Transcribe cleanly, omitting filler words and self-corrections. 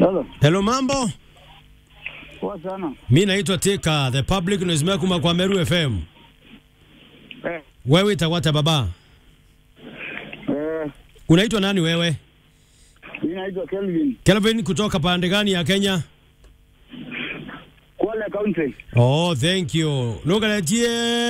Hello mambo. Poa sana. Mimi naitwa Tika, the public noise kuma kwa Meru FM. Wewe itawata baba? Unaitwa nani wewe? Mimi naitwa Kelvin. Kelvin kutoka pande gani ya Kenya? Kwale County. Oh, thank you. Nogaletie